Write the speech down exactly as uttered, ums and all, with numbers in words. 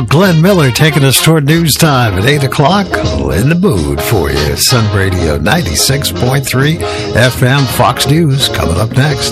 Glenn Miller taking us toward news time at eight o'clock. In the mood for you. Sun Radio ninety-six point three F M. Fox News coming up next.